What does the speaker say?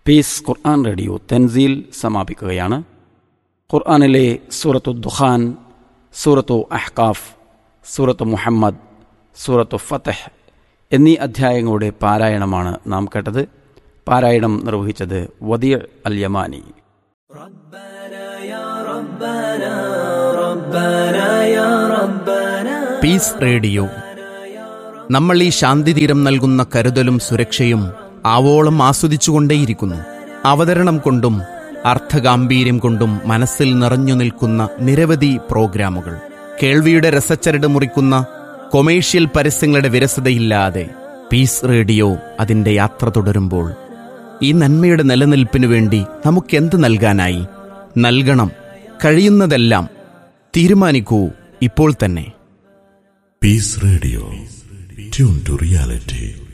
Piece ഖുർആൻ radio Thanseel സമാപിക്കുകയാണ്. ഖുർആനിലെ സൂറത്തു ദുഖാൻ, സൂറത്തു അഹ്കാഫ്, സൂറത്തു മുഹമ്മദ്, സൂറത്തു ഫതഹ് എന്നീ അധ്യായങ്ങളുടെ പാരായണമാണ് നാം കേട്ടത്. പാരായണം നിർവഹിച്ചത് വദീഅ് അൽ യമാനി. Piece radio. നമ്മൾ ഈ ശാന്തിതീരം നൽകുന്ന കരുതലും സുരക്ഷയും ആവോളം ആസ്വദിച്ചുകൊണ്ടേയിരിക്കുന്നു. അവതരണം കൊണ്ടും അർത്ഥഗാംഭീര്യം കൊണ്ടും മനസ്സിൽ നിറഞ്ഞു നിൽക്കുന്ന നിരവധി പ്രോഗ്രാമുകൾ, കേൾവിയുടെ രസച്ചരട് മുറിക്കുന്ന കൊമേഴ്ഷ്യൽ പരസ്യങ്ങളുടെ വിരസതയില്ലാതെ പീസ് റേഡിയോ അതിൻ്റെ യാത്ര തുടരുമ്പോൾ ഈ നന്മയുടെ നിലനിൽപ്പിനു വേണ്ടി നമുക്കെന്ത് നൽകാനായി? നൽകണം, കഴിയുന്നതെല്ലാം. തീരുമാനിക്കൂ ഇപ്പോൾ തന്നെ. Piece radio, tune to reality.